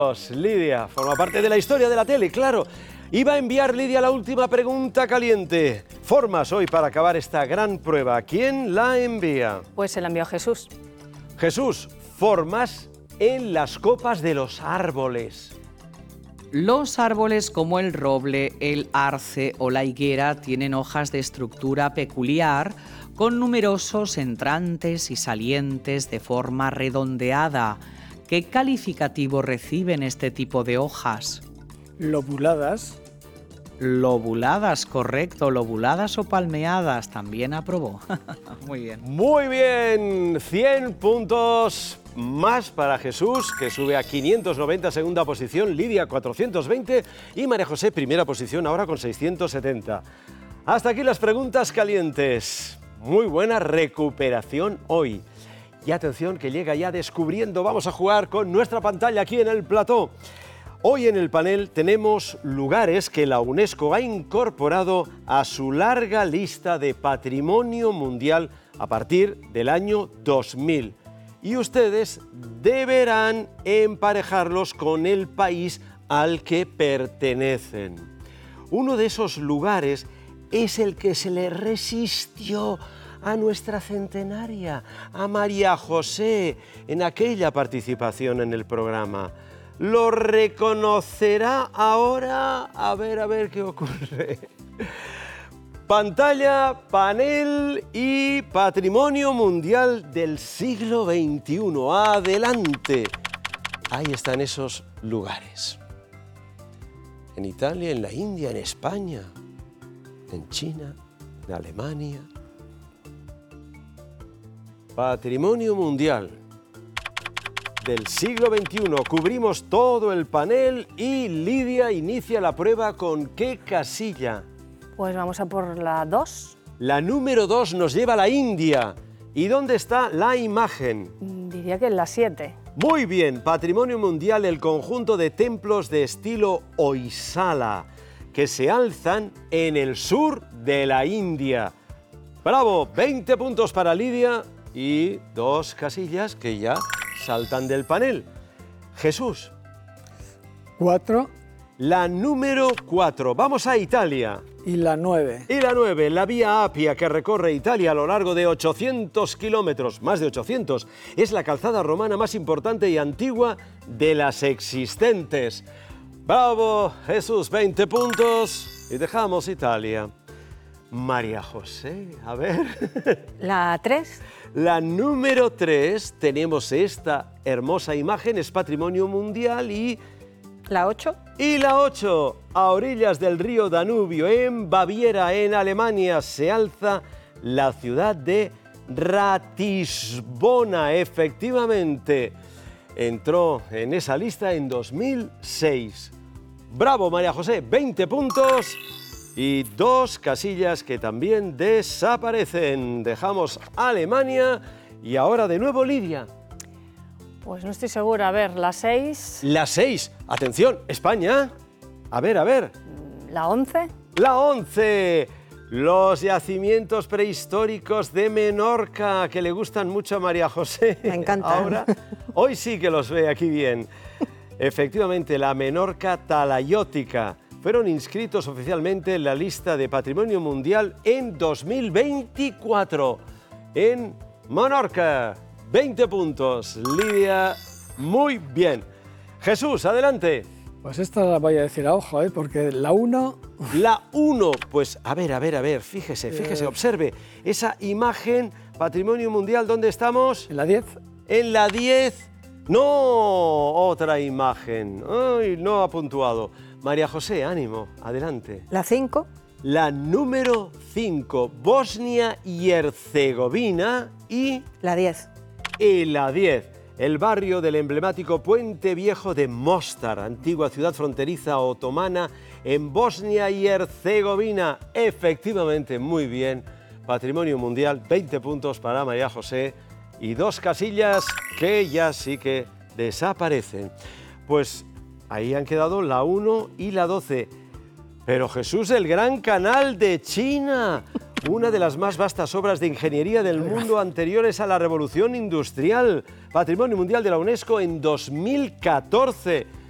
Lidia, forma parte de la historia de la tele, claro. Iba a enviar Lidia la última pregunta caliente. Formas hoy para acabar esta gran prueba. ¿Quién la envía? Pues se la envió Jesús. Jesús, formas en las copas de los árboles. Los árboles como el roble, el arce o la higuera tienen hojas de estructura peculiar con numerosos entrantes y salientes de forma redondeada. ¿Qué calificativo reciben este tipo de hojas? Lobuladas. Lobuladas, correcto. Lobuladas o palmeadas, también aprobó. Muy bien. Muy bien, 100 puntos más para Jesús, que sube a 590, segunda posición, Lidia 420 y María José, primera posición, ahora con 670. Hasta aquí las preguntas calientes. Muy buena recuperación hoy. Y atención que llega ya Descubriendo. Vamos a jugar con nuestra pantalla aquí en el plató. Hoy en el panel tenemos lugares que la UNESCO ha incorporado a su larga lista de Patrimonio Mundial a partir del año 2000. Y ustedes deberán emparejarlos con el país al que pertenecen. Uno de esos lugares es el que se le resistió a nuestra centenaria, a María José, en aquella participación en el programa. ¿Lo reconocerá ahora? A ver qué ocurre. Pantalla, panel y Patrimonio Mundial del siglo XXI. ¡Adelante! Ahí están esos lugares. En Italia, en la India, en España, en China, en Alemania. Patrimonio Mundial del siglo XXI. Cubrimos todo el panel y Lidia inicia la prueba ¿con qué casilla? Pues vamos a por la 2. La número 2 nos lleva a la India. ¿Y dónde está la imagen? Diría que en la 7. Muy bien, Patrimonio Mundial, el conjunto de templos de estilo Hoysala, que se alzan en el sur de la India. ¡Bravo! 20 puntos para Lidia y 2 casillas que ya saltan del panel. Jesús. 4. La número 4. Vamos a Italia. Y la 9. Y la 9, la Vía Apia, que recorre Italia a lo largo de 800 kilómetros, más de 800. Es la calzada romana más importante y antigua de las existentes. ¡Bravo, Jesús! 20 puntos. Y dejamos Italia. María José, a ver. La 3. La número 3, tenemos esta hermosa imagen, es Patrimonio Mundial y... La 8. Y la 8, a orillas del río Danubio, en Baviera, en Alemania, se alza la ciudad de Ratisbona. Efectivamente, entró en esa lista en 2006. ¡Bravo, María José! 20 puntos y 2 casillas que también desaparecen. Dejamos Alemania y ahora de nuevo Lidia. Pues no estoy segura. A ver, la 6. La 6. Atención, España. A ver. La 11. La 11. Los yacimientos prehistóricos de Menorca, que le gustan mucho a María José. Me encanta. Ahora, hoy sí que los ve aquí bien. Efectivamente, la Menorca talayótica. Fueron inscritos oficialmente en la lista de Patrimonio Mundial en 2024. En Menorca. 20 puntos. Lidia, muy bien. Jesús, adelante. Pues esta la voy a decir a ojo, porque la 1... La 1, pues a ver, fíjese, observe. Esa imagen, Patrimonio Mundial, ¿dónde estamos? ¿En la 10? En la 10. No, otra imagen. Ay, no ha puntuado. María José, ánimo, adelante. La 5. La número 5, Bosnia y Herzegovina y... La 10. Y la 10, el barrio del emblemático Puente Viejo de Mostar, antigua ciudad fronteriza otomana en Bosnia y Herzegovina. Efectivamente, muy bien. Patrimonio Mundial, 20 puntos para María José y 2 casillas que ya sí que desaparecen. Pues ahí han quedado la 1 y la 12. Pero Jesús, el Gran Canal de China, una de las más vastas obras de ingeniería del mundo anteriores a la Revolución Industrial, Patrimonio Mundial de la UNESCO en 2014.